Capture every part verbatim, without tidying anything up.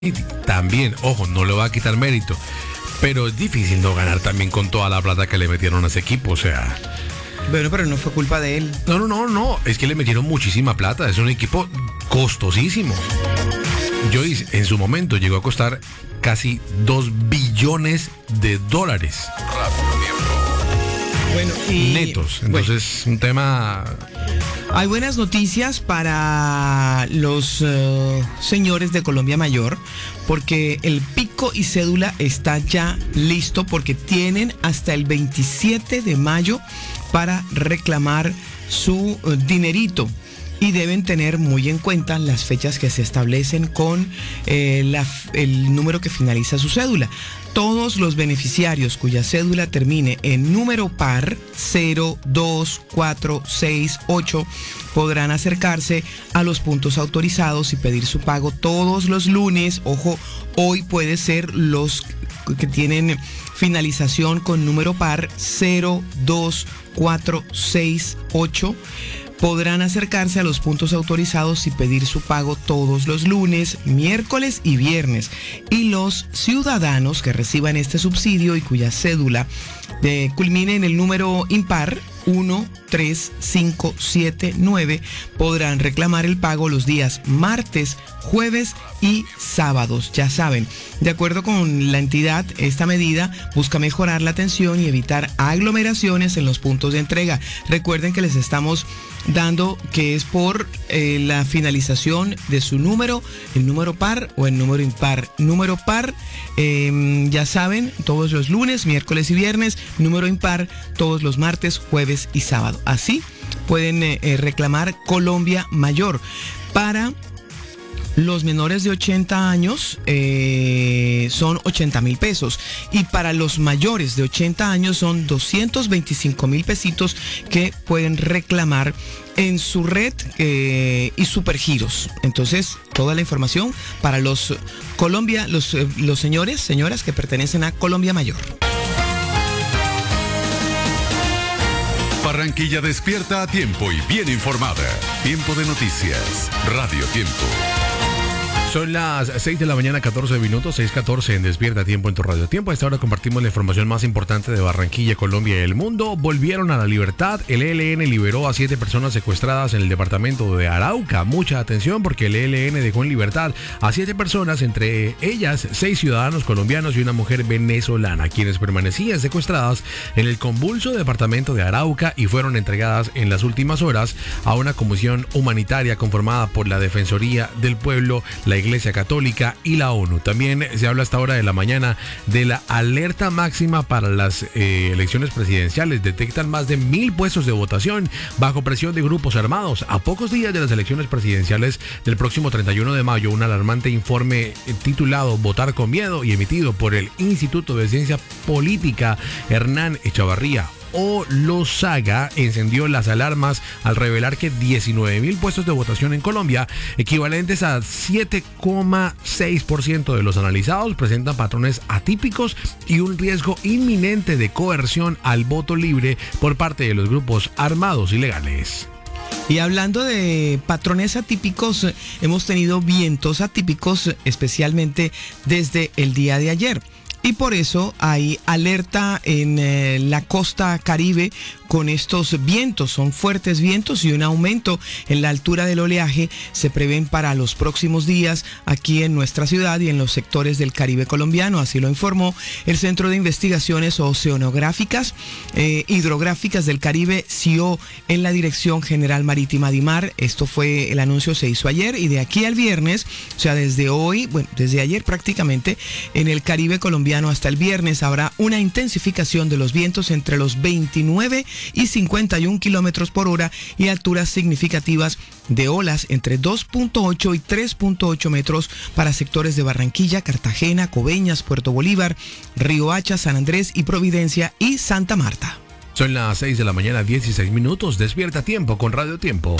También, ojo, no le va a quitar mérito, pero es difícil no ganar también con toda la plata que le metieron a ese equipo, o sea... Bueno, pero no fue culpa de él. No, no, no, no, es que le metieron muchísima plata, es un equipo costosísimo. Joyce en su momento llegó a costar casi dos billones de dólares. Bueno, y... netos, entonces bueno, un tema... Hay buenas noticias para los uh, señores de Colombia Mayor, porque el pico y cédula está ya listo, porque tienen hasta el veintisiete de mayo para reclamar su uh, dinerito. Y deben tener muy en cuenta las fechas que se establecen con eh, la, el número que finaliza su cédula. Todos los beneficiarios cuya cédula termine en número par cero, dos, cuatro, seis, ocho podrán acercarse a los puntos autorizados y pedir su pago todos los lunes. Ojo, hoy puede ser los que tienen finalización con número par cero, dos, cuatro, seis, ocho. Podrán acercarse a los puntos autorizados y pedir su pago todos los lunes, miércoles y viernes. Y los ciudadanos que reciban este subsidio y cuya cédula eh, culmine en el número impar uno, tres, cinco, siete, nueve podrán reclamar el pago los días martes, jueves y sábados. Ya saben, de acuerdo con la entidad, esta medida busca mejorar la atención y evitar aglomeraciones en los puntos de entrega. Recuerden que les estamos dando que es por eh, la finalización de su número, el número par o el número impar. Número par, eh, ya saben, todos los lunes, miércoles y viernes. Número impar, todos los martes, jueves y sábado. Así pueden eh, reclamar Colombia Mayor. Para los menores de ochenta años eh, son ochenta mil pesos, y para los mayores de ochenta años son doscientos veinticinco mil pesitos que pueden reclamar en su red eh, y supergiros. Entonces, toda la información para los Colombia, los, eh, los señores, señoras que pertenecen a Colombia Mayor. Barranquilla despierta a tiempo y bien informada. Tiempo de noticias. Radio Tiempo. Son las seis de la mañana, catorce minutos, seis catorce en Despierta Tiempo en tu Radio Tiempo. A esta hora compartimos la información más importante de Barranquilla, Colombia y el mundo. Volvieron a la libertad. El E L N liberó a siete personas secuestradas en el departamento de Arauca. Mucha atención, porque el E L N dejó en libertad a siete personas, entre ellas seis ciudadanos colombianos y una mujer venezolana, quienes permanecían secuestradas en el convulso departamento de Arauca y fueron entregadas en las últimas horas a una comisión humanitaria conformada por la Defensoría del Pueblo, la Iglesia Católica y la ONU. También se habla a esta hora de la mañana de la alerta máxima para las eh, elecciones presidenciales. Detectan más de mil puestos de votación bajo presión de grupos armados. A pocos días de las elecciones presidenciales del próximo treinta y uno de mayo, un alarmante informe titulado Votar con Miedo y emitido por el Instituto de Ciencia Política Hernán Echavarría o Lozaga encendió las alarmas al revelar que diecinueve mil puestos de votación en Colombia, equivalentes a siete coma seis por ciento de los analizados, presentan patrones atípicos y un riesgo inminente de coerción al voto libre por parte de los grupos armados ilegales. Y hablando de patrones atípicos, hemos tenido vientos atípicos, especialmente desde el día de ayer. Y por eso hay alerta en eh, la costa Caribe con estos vientos. Son fuertes vientos y un aumento en la altura del oleaje se prevén para los próximos días aquí en nuestra ciudad y en los sectores del Caribe colombiano. Así lo informó el Centro de Investigaciones Oceanográficas, eh, Hidrográficas del Caribe, C I O, en la Dirección General Marítima DIMAR. Esto fue, el anuncio se hizo ayer, y de aquí al viernes, o sea, desde hoy, bueno, desde ayer prácticamente, en el Caribe colombiano hasta el viernes habrá una intensificación de los vientos entre los veintinueve y cincuenta y un kilómetros por hora y alturas significativas de olas entre dos punto ocho y tres punto ocho metros para sectores de Barranquilla, Cartagena, Coveñas, Puerto Bolívar, Río Hacha, San Andrés y Providencia y Santa Marta. Son las seis de la mañana, dieciséis minutos. Despierta Tiempo con Radio Tiempo.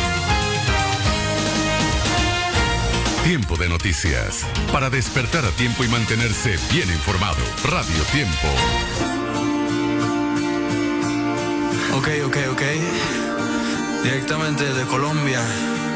Tiempo de noticias. Para despertar a tiempo y mantenerse bien informado. Radio Tiempo. Ok, ok, ok. Directamente de Colombia.